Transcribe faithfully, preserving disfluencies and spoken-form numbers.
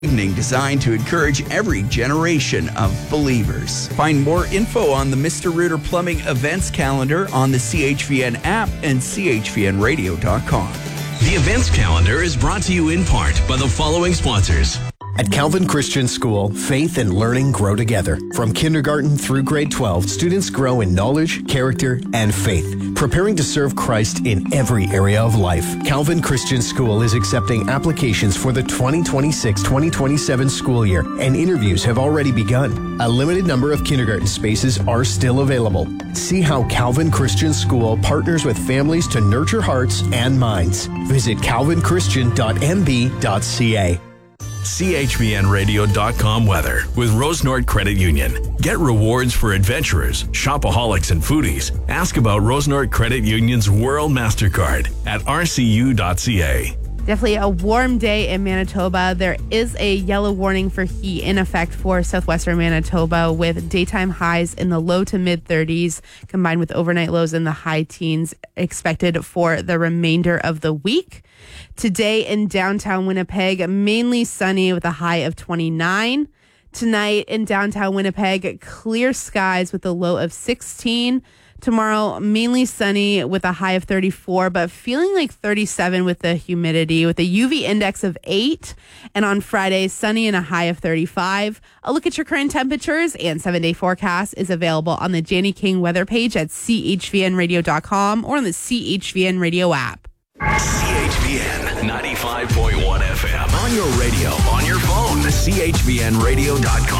Evening designed to encourage every generation of believers. Find more info on the Mister Rooter Plumbing events calendar on the C H V N app and C H V N radio dot com. The events calendar is brought to you in part by the following sponsors. At Calvin Christian School, faith and learning grow together. From kindergarten through grade twelve, students grow in knowledge, character, and faith, preparing to serve Christ in every area of life. Calvin Christian School is accepting applications for the twenty twenty-six twenty twenty-seven school year, and interviews have already begun. A limited number of kindergarten spaces are still available. See how Calvin Christian School partners with families to nurture hearts and minds. Visit calvin christian dot m b dot c a. C H V N radio dot com weather with Rosenort Credit Union. Get rewards for adventurers, shopaholics, and foodies. Ask about Rosenort Credit Union's World MasterCard at r c u dot c a. Definitely a warm day in Manitoba. There is a yellow warning for heat in effect for southwestern Manitoba, with daytime highs in the low to mid thirties combined with overnight lows in the high teens expected for the remainder of the week. Today in downtown Winnipeg, mainly sunny with a high of twenty-nine. Tonight in downtown Winnipeg, clear skies with a low of sixteen. Tomorrow, mainly sunny with a high of thirty-four, but feeling like thirty-seven with the humidity, with a U V index of eight. And on Friday, sunny and a high of thirty-five. A look at your current temperatures and seven-day forecast is available on the Janny King weather page at c h v n radio dot com or on the C H V N radio app. C H V N ninety-five point one F M. On your radio, on your phone, c h v n radio dot com.